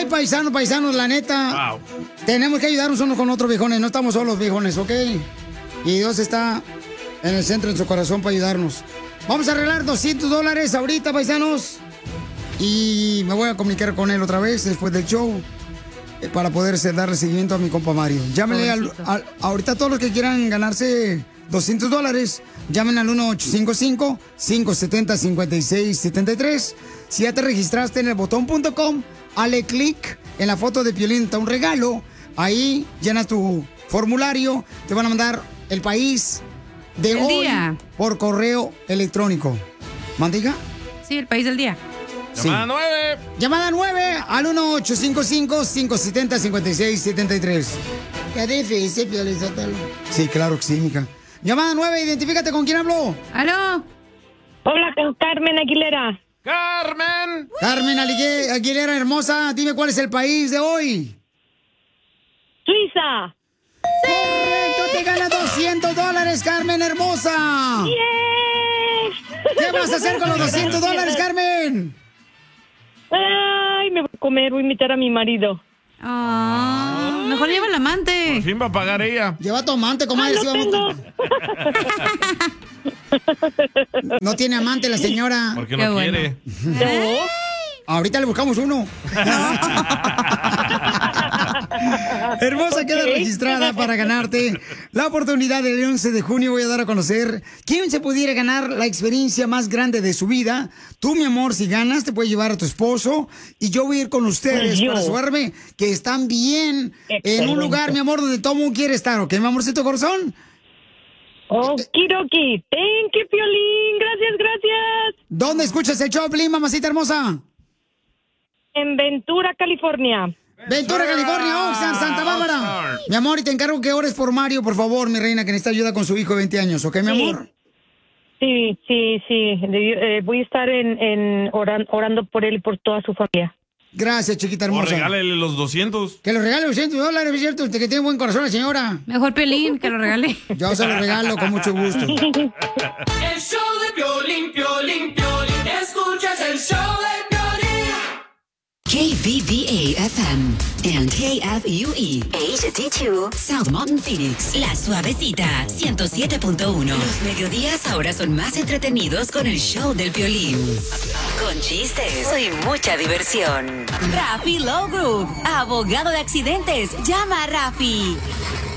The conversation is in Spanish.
paisanos, la neta. Wow. Tenemos que ayudarnos unos con otros, viejones. No estamos solos, viejones, ¿ok? Y Dios está en el centro de su corazón para ayudarnos. Vamos a arreglar $200 ahorita, paisanos. Y me voy a comunicar con él otra vez después del show para poder darle seguimiento a mi compa Mario. Llámenle ahorita todos los que quieran ganarse $200, llamen al 1-855-570-5673. Si ya te registraste en el botón.com, hale clic en la foto de Piolín, está un regalo. Ahí llenas tu formulario, te van a mandar el país de El hoy día. por correo electrónico. ¿Mandiga? Sí, el país del día. Llamada 9. Llamada 9 al 1-855-570-5673. Qué difícil, Piolín Sotelo. Sí, claro que sí, mija. Llamada 9, identifícate con quién habló. ¡Aló! Hola, con Carmen Aguilera. ¡Carmen! Carmen Aguilera, hermosa, dime cuál es el país de hoy. Suiza. ¡Correcto! ¡Te ganas $200, Carmen, hermosa! ¡Yes! ¿Qué vas a hacer con los $200, Carmen? Ay, me voy a comer, voy a invitar a mi marido. Mejor lleva el amante. Por fin va a pagar ella. Lleva a tu amante, comadre. No tengo. No tiene amante la señora. Porque no quiere. No. Ahorita le buscamos uno. Hermosa, queda registrada para ganarte la oportunidad del 11 de junio. Voy a dar a conocer quién se pudiera ganar la experiencia más grande de su vida. Tú, mi amor, si ganas, te puedes llevar a tu esposo. Y yo voy a ir con ustedes Pues yo. para asegurarme que están bien en un Excelente. lugar, mi amor, donde todo el mundo quiere estar. ¿Ok, mi amorcito corazón? Okidoki. Thank you, Piolín. Gracias, gracias. ¿Dónde escuchas el show, Piolín, mamacita hermosa? En Ventura, California. Ventura, California, Oxnard, Santa Bárbara. Oxnard. Mi amor, y te encargo que ores por Mario, por favor, mi reina, que necesita ayuda con su hijo de 20 años, ¿ok, mi amor? Sí. Voy a estar orando por él y por toda su familia. Gracias, chiquita O hermosa. regálele los 200. Que le regale $200, ¿es cierto? Usted que tiene buen corazón la señora. Mejor Piolín, que lo regale. Yo se lo regalo con mucho gusto. El show de Piolín, Piolín, Piolín. Escuchas el show de Piolín. KVVA-FM and KFUE HD2 South Mountain, Phoenix. La Suavecita, 107.1. Los mediodías ahora son más entretenidos con el show del Piolín. Con chistes y mucha diversión. Rafi Low Group, abogado de accidentes. Llama a Rafi.